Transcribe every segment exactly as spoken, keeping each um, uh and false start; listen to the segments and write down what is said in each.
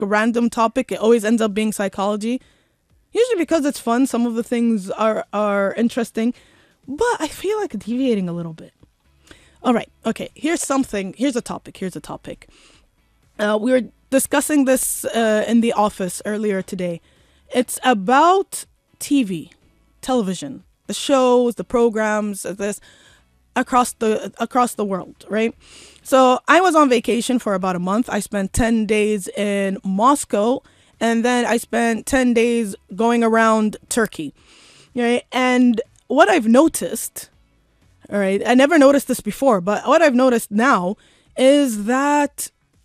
a random topic, it always ends up being psychology. Usually because it's fun, some of the things are, are interesting, but I feel like deviating a little bit. All right, okay, here's something, here's a topic, here's a topic. Uh, we were discussing this uh, in the office earlier today. It's about T V, television, the shows, the programs, this across the across the world, right? So I was on vacation for about a month. I spent ten days in Moscow, and then I spent ten days going around Turkey, right? And what I've noticed, all right, I never noticed this before, but what I've noticed now is that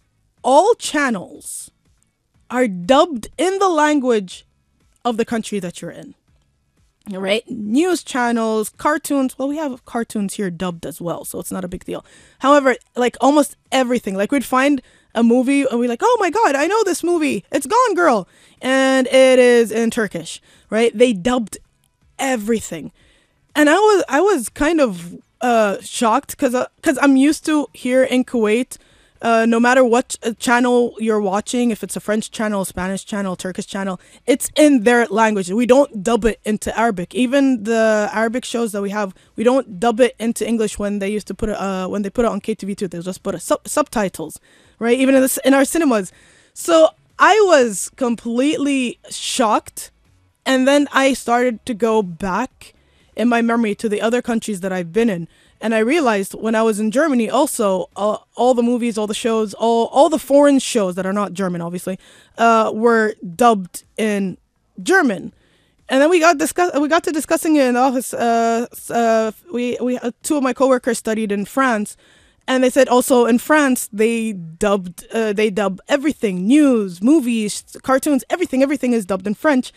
all channels are dubbed in the language of the country that you're in. All right, news channels, cartoons. Well, we have cartoons here dubbed as well, so it's not a big deal. However, like almost everything, like we'd find a movie and we're like, oh my God, I know this movie. It's Gone Girl. And it is in Turkish, right? They dubbed everything. And I was I was kind of uh, shocked because because I'm used to here in Kuwait, Uh, no matter what channel you're watching, if it's a French channel, Spanish channel, Turkish channel, it's in their language. We don't dub it into Arabic. Even the Arabic shows that we have, we don't dub it into English when they used to put it, uh, when they put it on K T V two, they just put a sub- subtitles, right? Even in, this, in our cinemas. So I was completely shocked. And then I started to go back in my memory to the other countries that I've been in. And I realized when I was in Germany also, uh, all the movies, all the shows, all all the foreign shows that are not German, obviously, uh, were dubbed in German. And then we got discuss we got to discussing it in the office. Uh, uh, we we uh, two of my coworkers studied in France, and they said also in France they dubbed uh, they dub everything, news, movies, cartoons, everything everything is dubbed in French.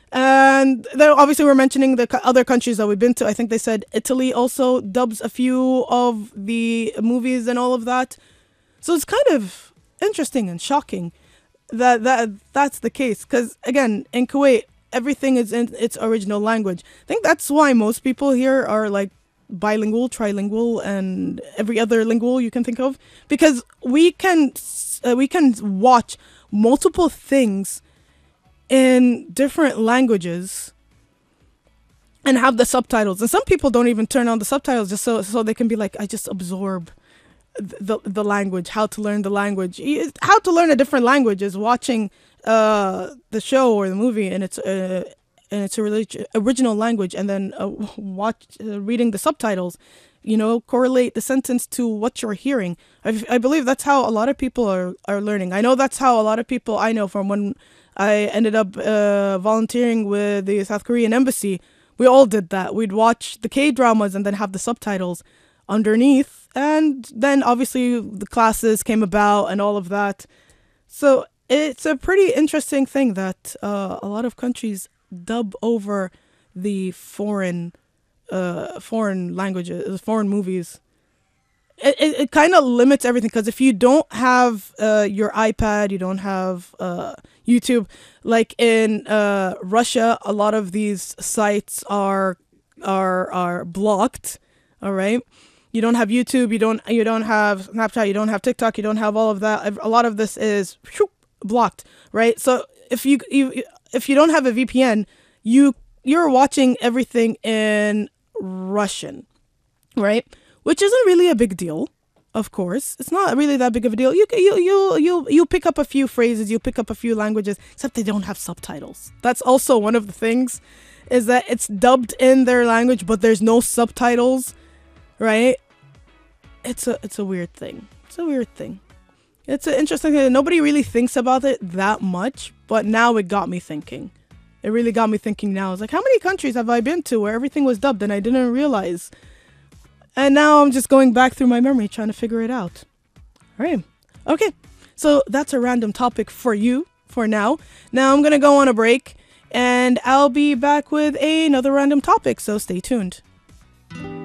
And then obviously we're mentioning the other countries that we've been to. I think they said Italy also dubs a few of the movies and all of that. So it's kind of interesting and shocking that, that that's the case. Because again, in Kuwait, everything is in its original language. I think that's why most people here are like bilingual, trilingual, and every other lingual you can think of. Because we can, uh, we can watch multiple things in different languages and have the subtitles, and some people don't even turn on the subtitles just so so they can be like, I just absorb the the language, how to learn the language. How to learn a different language is watching uh the show or the movie in its uh, in its original language, and then uh, watch uh, reading the subtitles, you know, correlate the sentence to what you're hearing. I, I believe that's how a lot of people are are learning. I know that's how a lot of people I know from when I ended up uh, volunteering with the South Korean embassy. We all did that. We'd watch the K-dramas and then have the subtitles underneath. And then obviously the classes came about and all of that. So it's a pretty interesting thing that uh, a lot of countries dub over the foreign uh, foreign languages, foreign movies. It, it, it kind of limits everything, because if you don't have uh, your iPad, you don't have uh, YouTube, like in uh, Russia, a lot of these sites are are are blocked. All right, you don't have YouTube, you don't you don't have Snapchat, you don't have TikTok, you don't have all of that. A lot of this is whoop, blocked, right? So if you, you if you don't have a V P N, you you're watching everything in Russian, right? Which isn't really a big deal, of course. It's not really that big of a deal. You you you you you pick up a few phrases, you pick up a few languages, except they don't have subtitles. That's also one of the things, is that it's dubbed in their language, but there's no subtitles, right? It's a it's a weird thing. It's a weird thing. It's an interesting thing. Nobody really thinks about it that much, but now it got me thinking. It really got me thinking now. I was like, how many countries have I been to where everything was dubbed and I didn't realize? And now I'm just going back through my memory trying to figure it out. All right. Okay. So that's a random topic for you for now. Now I'm going to go on a break and I'll be back with another random topic. So stay tuned.